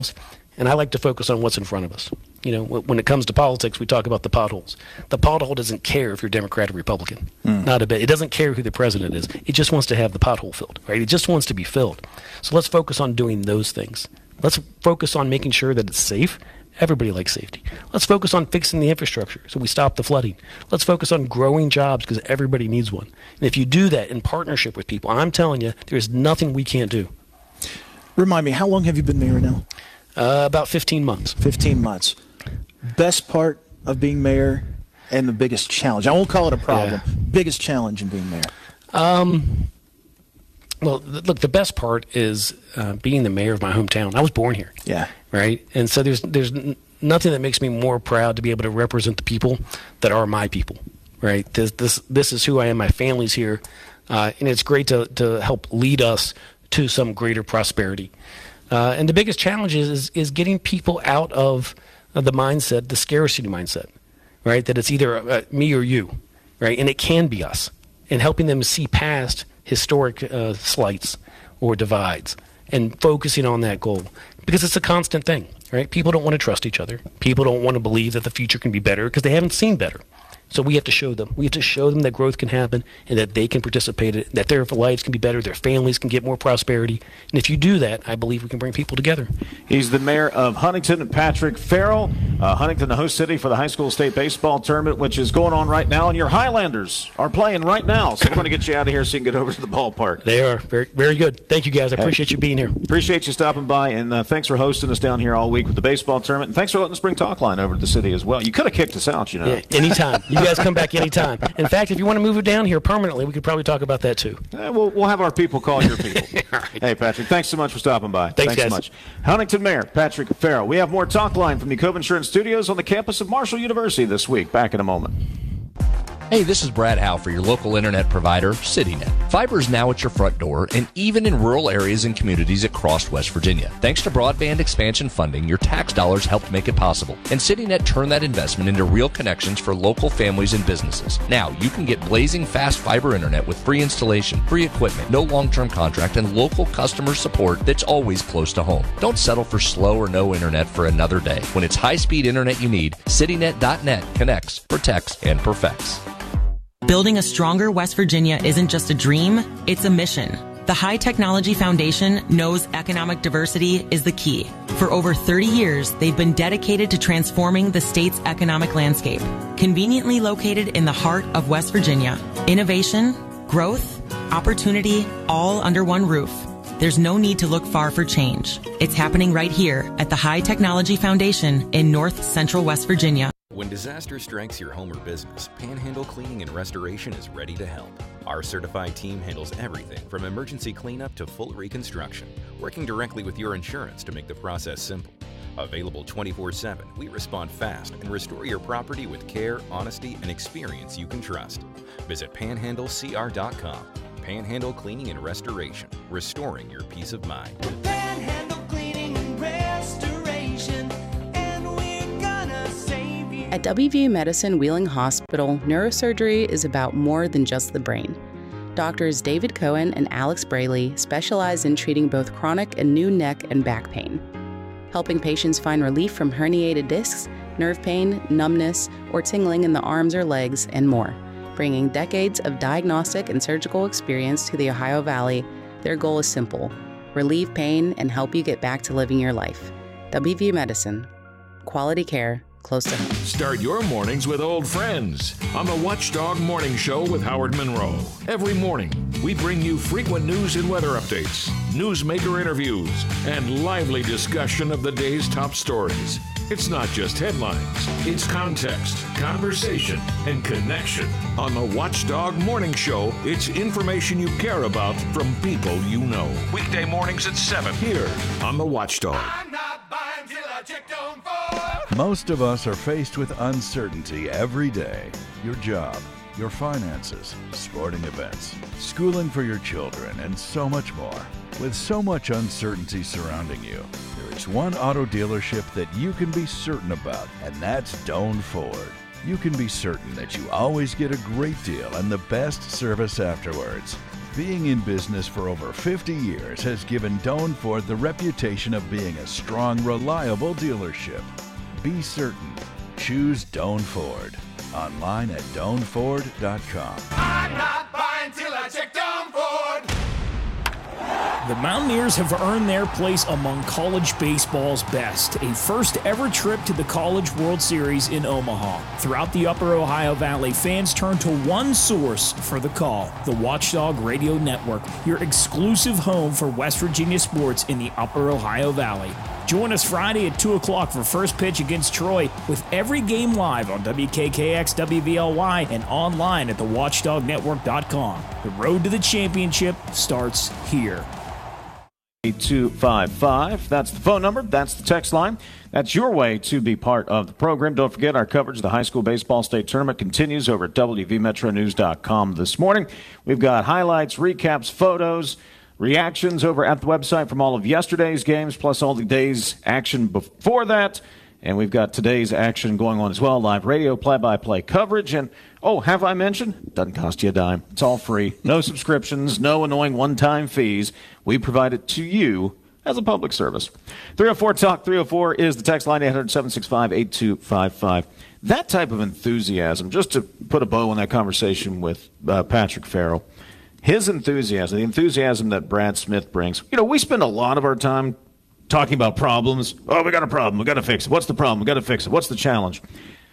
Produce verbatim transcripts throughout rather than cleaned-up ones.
And I like to focus on what's in front of us. You know, when it comes to politics, we talk about the potholes. The pothole doesn't care if you're Democrat or Republican. Mm. Not a bit. It doesn't care who the president is. It just wants to have the pothole filled, right? It just wants to be filled. So let's focus on doing those things. Let's focus on making sure that it's safe. Everybody likes safety. Let's focus on fixing the infrastructure so we stop the flooding. Let's focus on growing jobs because everybody needs one. And if you do that in partnership with people, I'm telling you, there's nothing we can't do. Remind me, how long have you been mayor now? Uh, about fifteen months. fifteen months. Best part of being mayor and the biggest challenge. I won't call it a problem. Yeah. Biggest challenge in being mayor. Um, well, th- look, the best part is uh, being the mayor of my hometown. I was born here. Yeah. Right? And so there's there's n- nothing that makes me more proud to be able to represent the people that are my people. Right? This this, this is who I am. My family's here. Uh, and it's great to, to help lead us to some greater prosperity. Uh, and the biggest challenge is, is is getting people out of uh, the mindset, the scarcity mindset, right? That it's either uh, me or you, right? And it can be us. And helping them see past historic uh, slights or divides and focusing on that goal. Because it's a constant thing, right? People don't want to trust each other. People don't want to believe that the future can be better because they haven't seen better. So we have to show them. We have to show them that growth can happen and that they can participate in it, that their lives can be better, their families can get more prosperity. And if you do that, I believe we can bring people together. He's the mayor of Huntington, Patrick Farrell. Uh, Huntington, the host city for the high school state baseball tournament, which is going on right now. And your Highlanders are playing right now. So we're going to get you out of here so you can get over to the ballpark. They are. Very, very good. Thank you, guys. I appreciate hey, you being here. Appreciate you stopping by. And uh, thanks for hosting us down here all week with the baseball tournament. And thanks for letting us bring Talk Line over to the city as well. You could have kicked us out, you know. Yeah, anytime. You guys come back anytime. In fact, if you want to move it down here permanently, we could probably talk about that too. Uh, we'll, we'll have our people call your people. Right. Hey, Patrick, thanks so much for stopping by. Thanks, thanks guys. so much. Huntington Mayor Patrick Farrell. We have more Talk Line from the Cove Insurance Studios on the campus of Marshall University this week. Back in a moment. Hey, this is Brad Howe for your local internet provider, CityNet. Fiber is now at your front door and even in rural areas and communities across West Virginia. Thanks to broadband expansion funding, your tax dollars helped make it possible. And CityNet turned that investment into real connections for local families and businesses. Now, you can get blazing fast fiber internet with free installation, free equipment, no long-term contract, and local customer support that's always close to home. Don't settle for slow or no internet for another day. When it's high-speed internet you need, CityNet dot net connects, protects, and perfects. Building a stronger West Virginia isn't just a dream, it's a mission. The High Technology Foundation knows economic diversity is the key. For over thirty years, they've been dedicated to transforming the state's economic landscape. Conveniently located in the heart of West Virginia, innovation, growth, opportunity, all under one roof. There's no need to look far for change. It's happening right here at the High Technology Foundation in North Central West Virginia. When disaster strikes your home or business, Panhandle Cleaning and Restoration is ready to help. Our certified team handles everything from emergency cleanup to full reconstruction, working directly with your insurance to make the process simple. Available twenty-four seven, we respond fast and restore your property with care, honesty, and experience you can trust. Visit panhandle c r dot com. Panhandle Cleaning and Restoration, restoring your peace of mind. Panhandle Cleaning and Restoration. At W V U Medicine Wheeling Hospital, neurosurgery is about more than just the brain. Doctors David Cohen and Alex Braley specialize in treating both chronic and new neck and back pain, helping patients find relief from herniated discs, nerve pain, numbness, or tingling in the arms or legs, and more. Bringing decades of diagnostic and surgical experience to the Ohio Valley, their goal is simple: relieve pain and help you get back to living your life. W V U Medicine. Quality care close to home. Start your mornings with old friends on the Watchdog Morning Show with Howard Monroe. Every morning, we bring you frequent news and weather updates, newsmaker interviews, and lively discussion of the day's top stories. It's not just headlines, it's context, conversation, and connection. On the Watchdog Morning Show, it's information you care about from people you know. Weekday mornings at seven here on the Watchdog. I'm not buying till I checked on for. Most of us are faced with uncertainty every day. Your job, your finances, sporting events, schooling for your children, and so much more. With so much uncertainty surrounding you, there is one auto dealership that you can be certain about, and that's Doan Ford. You can be certain that you always get a great deal and the best service afterwards. Being in business for over fifty years has given Doan Ford the reputation of being a strong, reliable dealership. Be certain. Choose Doan Ford. Online at doan ford dot com. I'm not buying till I check Doan Ford. The Mountaineers have earned their place among college baseball's best. A first ever trip to the College World Series in Omaha. Throughout the Upper Ohio Valley, fans turn to one source for the call, the Watchdog Radio Network, your exclusive home for West Virginia sports in the Upper Ohio Valley. Join us Friday at two o'clock for first pitch against Troy, with every game live on W K K X W V L Y and online at the watchdog network dot com. The road to the championship starts here. eight two five five. That's the phone number. That's the text line. That's your way to be part of the program. Don't forget, our coverage of the high school baseball state tournament continues over at W V metro news dot com this morning. We've got highlights, recaps, photos, reactions over at the website from all of yesterday's games, plus all the day's action before that. And we've got today's action going on as well, live radio, play-by-play coverage. And, oh, have I mentioned? Doesn't cost you a dime. It's all free. No subscriptions, no annoying one-time fees. We provide it to you as a public service. three oh four talk three oh four is the text line, eight hundred, seven six five, eight two five five. That type of enthusiasm, just to put a bow on that conversation with uh, Patrick Farrell, his enthusiasm, the enthusiasm that Brad Smith brings. You know, we spend a lot of our time talking about problems. Oh, we got a problem. We got to fix it. What's the problem? We got to fix it. What's the challenge?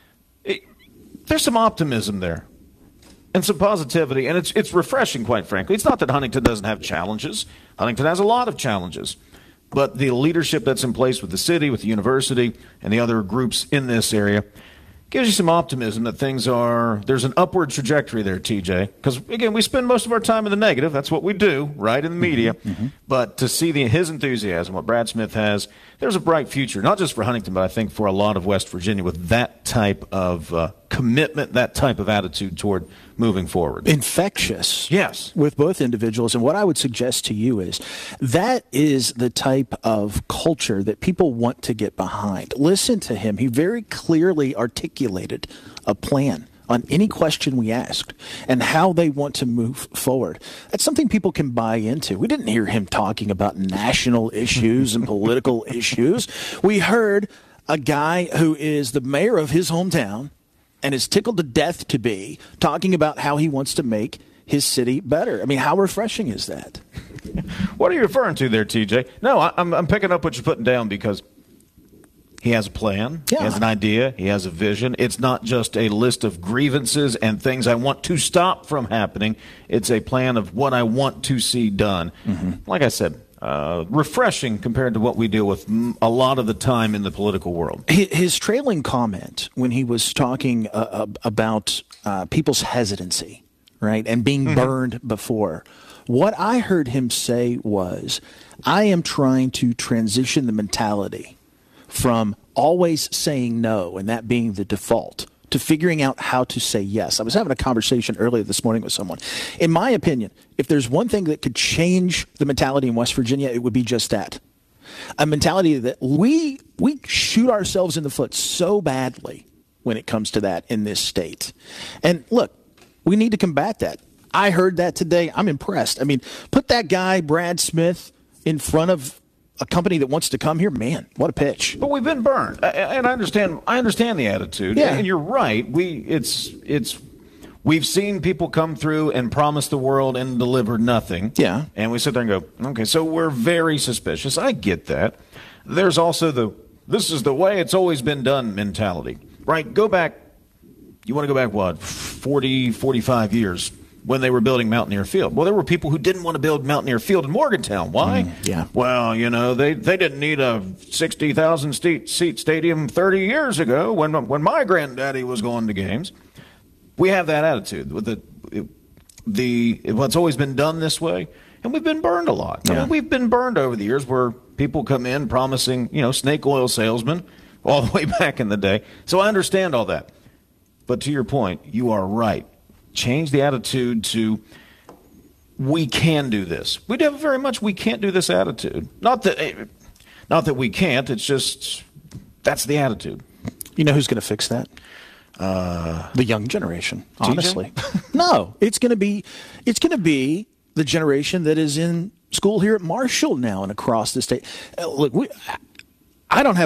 It, there's some optimism there and some positivity, and it's it's refreshing, quite frankly. It's not that Huntington doesn't have challenges. Huntington has a lot of challenges. But the leadership that's in place with the city, with the university, and the other groups in this area gives you some optimism that things are, there's an upward trajectory there, T J. Because, again, we spend most of our time in the negative. That's what we do, right, in the media. Mm-hmm. But to see the, his enthusiasm, what Brad Smith has, there's a bright future, not just for Huntington, but I think for a lot of West Virginia with that type of uh, commitment, that type of attitude toward moving forward. Infectious. Yes. With both individuals. And what I would suggest to you is that is the type of culture that people want to get behind. Listen to him. He very clearly articulated a plan on any question we asked and how they want to move forward. That's something people can buy into. We didn't hear him talking about national issues and political issues. We heard a guy who is the mayor of his hometown and is tickled to death to be talking about how he wants to make his city better. I mean, how refreshing is that? What are you referring to there, T J? No, I, I'm, I'm picking up what you're putting down because he has a plan. Yeah. He has an idea. He has a vision. It's not just a list of grievances and things I want to stop from happening. It's a plan of what I want to see done. Mm-hmm. Like I said, uh, refreshing compared to what we deal with a lot of the time in the political world. His trailing comment when he was talking uh, about uh, people's hesitancy, right, and being mm-hmm. burned before, what I heard him say was, I am trying to transition the mentality from always saying no and that being the default to figuring out how to say yes. I was having a conversation earlier this morning with someone. In my opinion, if there's one thing that could change the mentality in West Virginia, it would be just that. A mentality that we we shoot ourselves in the foot so badly when it comes to that in this state. And look, we need to combat that. I heard that today. I'm impressed. I mean, put that guy, Brad Smith, in front of a company that wants to come here, man, what a pitch. But we've been burned, and I understand. I understand the attitude. Yeah. And you're right. We it's it's we've seen people come through and promise the world and deliver nothing. Yeah. And we sit there and go, okay, so we're very suspicious. I get that. There's also the this is the way it's always been done mentality, right? Go back. You want to go back what forty, forty-five years. When they were building Mountaineer Field. Well, there were people who didn't want to build Mountaineer Field in Morgantown. Why? Mm, yeah. Well, you know, they, they didn't need a sixty thousand seat, seat stadium thirty years ago when when my granddaddy was going to games. We have that attitude. With the, the, what's always been done this way, and we've been burned a lot. Yeah. I mean, we've been burned over the years where people come in promising, you know, snake oil salesmen all the way back in the day. So I understand all that. But to your point, you are right. Change the attitude to we can do this. We have very much we can't do this attitude. Not that, not that we can't. It's just that's the attitude. You know who's going to fix that? Uh, the young generation. Honestly, no. It's going to be it's going to be the generation that is in school here at Marshall now and across the state. Uh, look, we, I don't have